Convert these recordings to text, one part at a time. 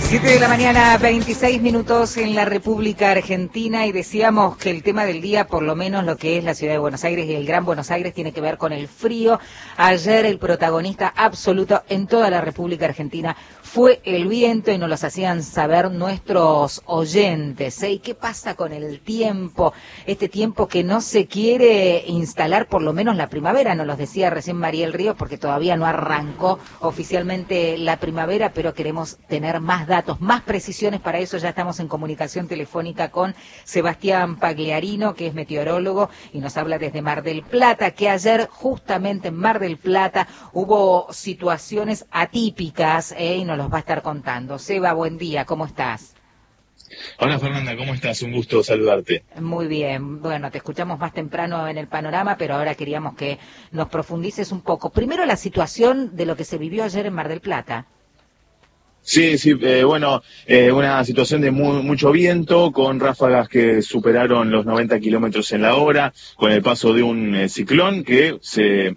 7 de la mañana, 26 minutos en la República Argentina, y decíamos que el tema del día, por lo menos lo que es la ciudad de Buenos Aires y el Gran Buenos Aires, tiene que ver con el frío. Ayer el protagonista absoluto en toda la República Argentina fue el viento, y nos los hacían saber nuestros oyentes. ¿Y qué pasa con el tiempo? Este tiempo que no se quiere instalar, por lo menos la primavera, nos los decía recién Mariel Ríos, porque todavía no arrancó oficialmente la primavera, pero queremos tener más datos, más precisiones. Para eso ya estamos en comunicación telefónica con Sebastián Pagliarino, que es meteorólogo y nos habla desde Mar del Plata, que ayer justamente en Mar del Plata hubo situaciones atípicas, y nos los va a estar contando. Seba, buen día, ¿cómo estás? Hola Fernanda, ¿cómo estás? Un gusto saludarte. Muy bien, bueno, te escuchamos más temprano en el panorama, pero ahora queríamos que nos profundices un poco. Primero, la situación de lo que se vivió ayer en Mar del Plata. Sí, una situación de mucho viento, con ráfagas que superaron los 90 kilómetros en la hora, con el paso de un ciclón que se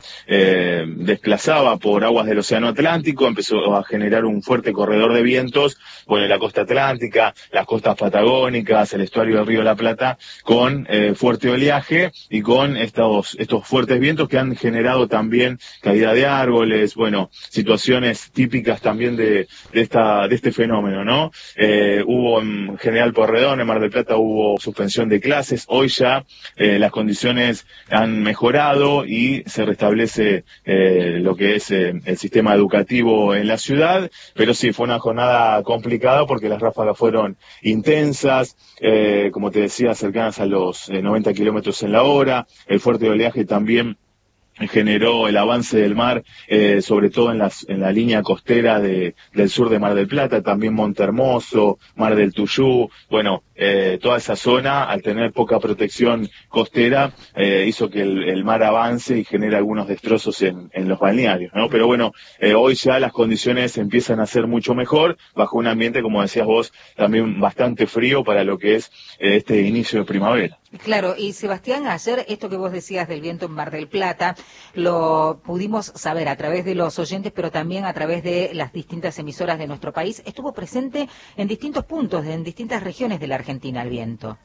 desplazaba por aguas del Océano Atlántico, empezó a generar un fuerte corredor de vientos, la costa atlántica, las costas patagónicas, el estuario del Río de la Plata, con fuerte oleaje y con estos fuertes vientos que han generado también caída de árboles, situaciones típicas también de este fenómeno, ¿no? Hubo en General Porredón, en Mar del Plata, hubo suspensión de clases. Hoy ya las condiciones han mejorado y se restablece lo que es el sistema educativo en la ciudad, pero sí, fue una jornada complicada porque las ráfagas fueron intensas, como te decía, cercanas a los 90 kilómetros en la hora. El fuerte oleaje también generó el avance del mar, sobre todo en la línea costera del sur de Mar del Plata, también Montehermoso, Mar del Tuyú, toda esa zona, al tener poca protección costera, hizo que el mar avance y genere algunos destrozos en los balnearios, ¿no? Pero hoy ya las condiciones empiezan a ser mucho mejor, bajo un ambiente, como decías vos, también bastante frío para lo que es este inicio de primavera. Claro, y Sebastián, ayer esto que vos decías del viento en Mar del Plata, lo pudimos saber a través de los oyentes, pero también a través de las distintas emisoras de nuestro país. Estuvo presente en distintos puntos, en distintas regiones de la Argentina, el viento.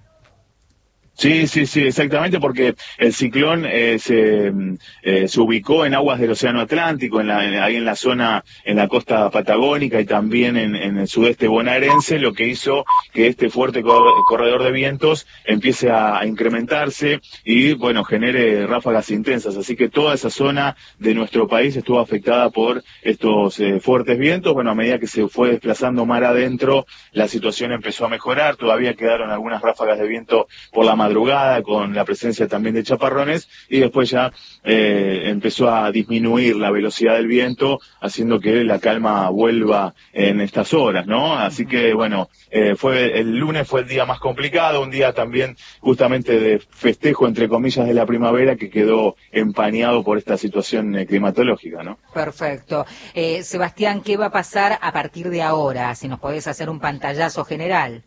Sí, exactamente, porque el ciclón se ubicó en aguas del Océano Atlántico, ahí en la zona, en la costa patagónica y también en el sudeste bonaerense, lo que hizo que este fuerte corredor de vientos empiece a incrementarse y, genere ráfagas intensas. Así que toda esa zona de nuestro país estuvo afectada por estos fuertes vientos. A medida que se fue desplazando mar adentro, la situación empezó a mejorar. Todavía quedaron algunas ráfagas de viento por la madrugada, con la presencia también de chaparrones, y después ya empezó a disminuir la velocidad del viento, haciendo que la calma vuelva en estas horas, ¿no? Así que, el lunes fue el día más complicado, un día también justamente de festejo, entre comillas, de la primavera, que quedó empañado por esta situación climatológica, ¿no? Perfecto. Sebastián, ¿qué va a pasar a partir de ahora? Si nos podés hacer un pantallazo general.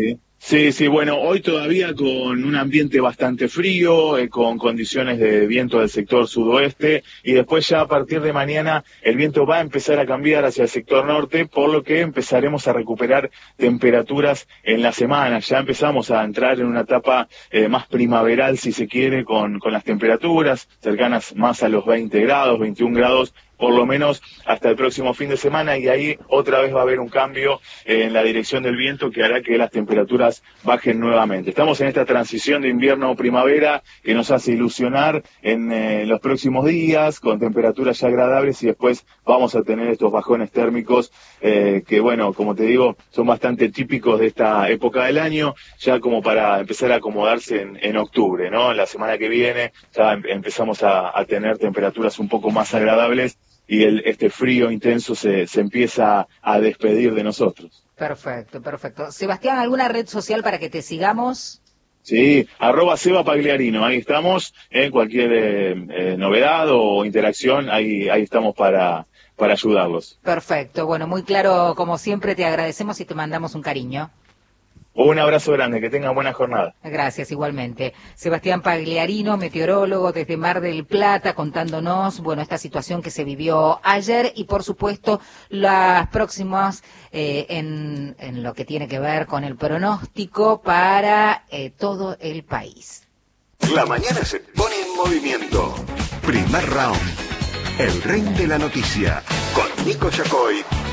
Sí, hoy todavía con un ambiente bastante frío, con condiciones de viento del sector sudoeste, y después ya a partir de mañana el viento va a empezar a cambiar hacia el sector norte, por lo que empezaremos a recuperar temperaturas en la semana. Ya empezamos a entrar en una etapa más primaveral, si se quiere, con las temperaturas cercanas más a los 20 grados, 21 grados, por lo menos hasta el próximo fin de semana, y ahí otra vez va a haber un cambio en la dirección del viento que hará que las temperaturas bajen nuevamente. Estamos en esta transición de invierno a primavera que nos hace ilusionar en los próximos días, con temperaturas ya agradables, y después vamos a tener estos bajones térmicos que, como te digo, son bastante típicos de esta época del año, ya como para empezar a acomodarse en octubre, ¿no? La semana que viene ya empezamos a tener temperaturas un poco más agradables, y este frío intenso se empieza a despedir de nosotros. Perfecto. Sebastián, ¿alguna red social para que te sigamos? Sí, @Seba Pagliarino, ahí estamos, en cualquier novedad o interacción, ahí estamos para ayudarlos. Perfecto, muy claro, como siempre, te agradecemos y te mandamos un cariño. Un abrazo grande, que tengan buena jornada. Gracias, igualmente. Sebastián Pagliarino, meteorólogo desde Mar del Plata, contándonos, bueno, esta situación que se vivió ayer y, por supuesto, las próximas en lo que tiene que ver con el pronóstico para todo el país. La mañana se pone en movimiento. Primer round. El ring de la noticia. Con Nico Yacoy